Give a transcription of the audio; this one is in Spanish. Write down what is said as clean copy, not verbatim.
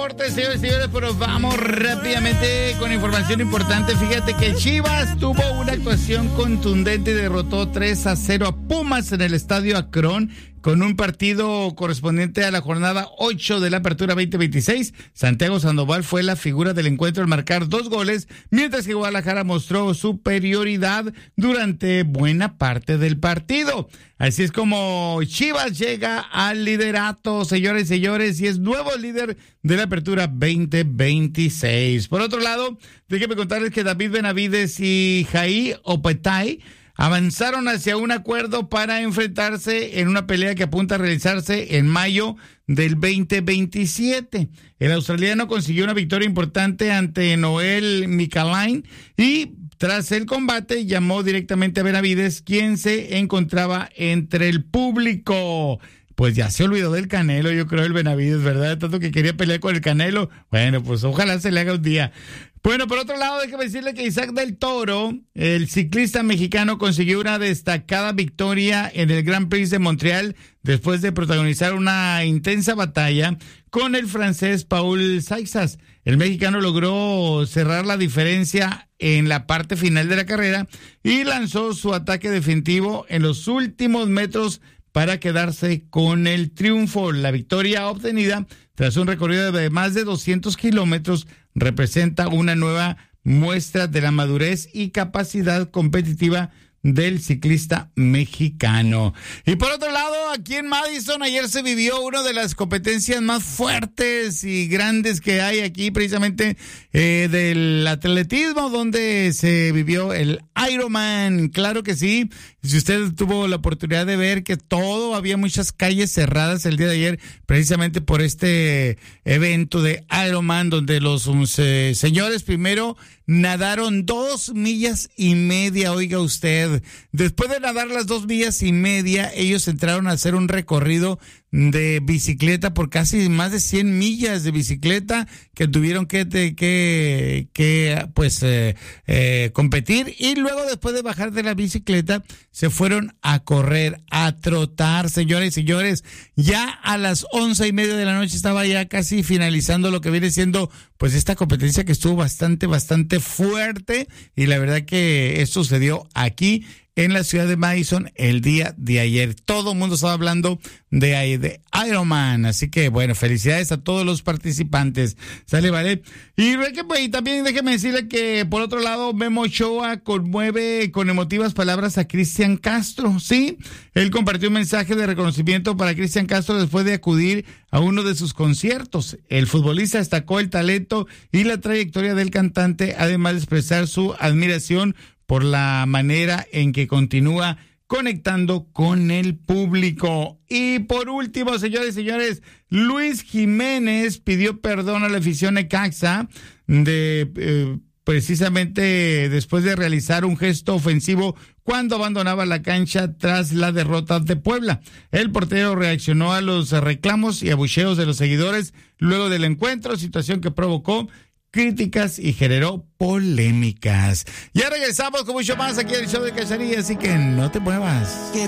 deportes, señores y señores, pero vamos rápidamente con información importante. Fíjate que Chivas tuvo una actuación contundente y derrotó 3-0 a Pumas en el Estadio Akron, con un partido correspondiente a la jornada 8 de la Apertura 2026. Santiago Sandoval fue la figura del encuentro al marcar 2 goles, mientras que Guadalajara mostró superioridad durante buena parte del partido. Así es como Chivas llega al liderato, señores y señores, y es nuevo líder de la Apertura 2026. Por otro lado, déjenme contarles que David Benavides y Jai Opetay avanzaron hacia un acuerdo para enfrentarse en una pelea que apunta a realizarse en mayo del 2027. El australiano consiguió una victoria importante ante Noel Micalain y tras el combate llamó directamente a Benavides, quien se encontraba entre el público. Pues ya se olvidó del Canelo, yo creo, el Benavides, ¿verdad? Tanto que quería pelear con el Canelo. Bueno, pues ojalá se le haga un día. Bueno, por otro lado, déjame decirle que Isaac del Toro, el ciclista mexicano, consiguió una destacada victoria en el Grand Prix de Montreal después de protagonizar una intensa batalla con el francés Paul Saixas. El mexicano logró cerrar la diferencia en la parte final de la carrera y lanzó su ataque definitivo en los últimos metros para quedarse con el triunfo. La victoria obtenida tras un recorrido de más de 200 kilómetros representa una nueva muestra de la madurez y capacidad competitiva del ciclista mexicano. Y por otro lado, aquí en Madison ayer se vivió una de las competencias más fuertes y grandes que hay aquí, precisamente del atletismo, donde se vivió el Ironman. Claro que sí. Si usted tuvo la oportunidad de ver que había muchas calles cerradas el día de ayer, precisamente por este evento de Ironman, donde los señores primero nadaron 2,5 millas, oiga usted. Después de nadar las 2,5 millas, ellos entraron a hacer un recorrido de bicicleta por casi más de 100 millas de bicicleta que tuvieron que competir, y luego después de bajar de la bicicleta se fueron a correr, a trotar, señores y señores. Ya a las 11:30 de la noche estaba ya casi finalizando lo que viene siendo pues esta competencia, que estuvo bastante fuerte, y la verdad que esto sucedió aquí en la ciudad de Madison el día de ayer. Todo el mundo estaba hablando de Ironman, así que bueno, felicidades a todos los participantes. Sale, vale. Y también déjeme decirle que por otro lado, Memo Ochoa conmueve con emotivas palabras a Cristian Castro. Sí, él compartió un mensaje de reconocimiento para Cristian Castro después de acudir a uno de sus conciertos. El futbolista destacó el talento y la trayectoria del cantante, además de expresar su admiración por la manera en que continúa conectando con el público. Y por último, señores y señores, Luis Jiménez pidió perdón a la afición Necaxa precisamente después de realizar un gesto ofensivo cuando abandonaba la cancha tras la derrota de Puebla. El portero reaccionó a los reclamos y abucheos de los seguidores luego del encuentro, situación que provocó críticas y generó polémicas. Ya regresamos con mucho más aquí en el show de Cachanilla, así que no te muevas.